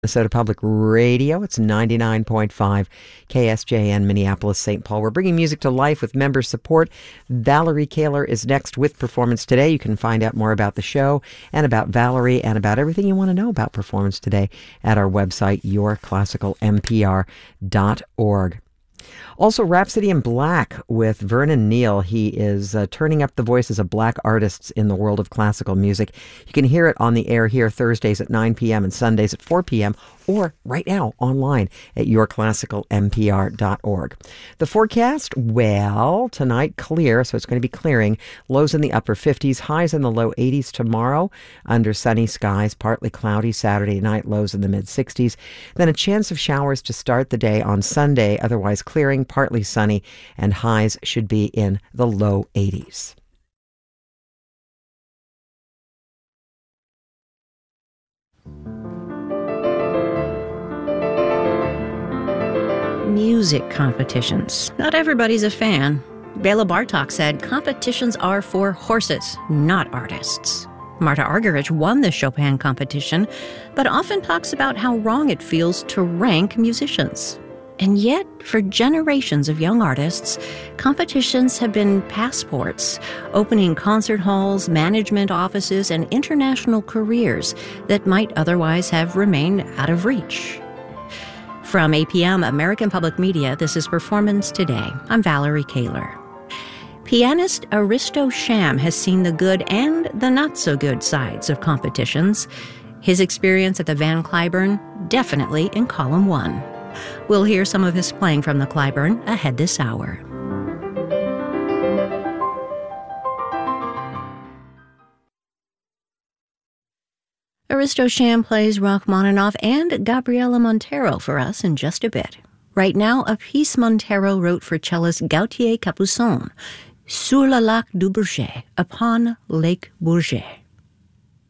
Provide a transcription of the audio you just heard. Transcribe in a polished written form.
Minnesota Public Radio. It's 99.5 KSJN, Minneapolis, St. Paul. We're bringing music to life with member support. Valerie Kaler is next with Performance Today. You can find out more about the show and about Valerie and about everything you want to know about Performance Today at our website, yourclassicalmpr.org. Also, Rhapsody in Black with Vernon Neal. He is turning up the voices of black artists in the world of classical music. You can hear it on the air here Thursdays at 9 p.m. and Sundays at 4 p.m. or right now online at yourclassicalmpr.org. The forecast, well, tonight clear, so it's going to be clearing. Lows in the upper 50s, highs in the low 80s tomorrow under sunny skies, partly cloudy Saturday night, lows in the mid-60s. Then a chance of showers to start the day on Sunday, otherwise clearing, partly sunny, and highs should be in the low 80s. Music competitions. Not everybody's a fan. Bela Bartok said competitions are for horses, not artists. Marta Argerich won the Chopin competition, but often talks about how wrong it feels to rank musicians. And yet, for generations of young artists, competitions have been passports, opening concert halls, management offices, and international careers that might otherwise have remained out of reach. From APM American Public Media, this is Performance Today. I'm Valerie Kaler. Pianist Aristo Sham has seen the good and the not-so-good sides of competitions. His experience at the Van Cliburn, definitely in column 1. We'll hear some of his playing from the Cliburn ahead this hour. Aristo Sham plays Rachmaninoff and Gabriela Montero for us in just a bit. Right now, a piece Montero wrote for cellist Gauthier Capuçon, Sur le lac du Bourget, upon Lake Bourget.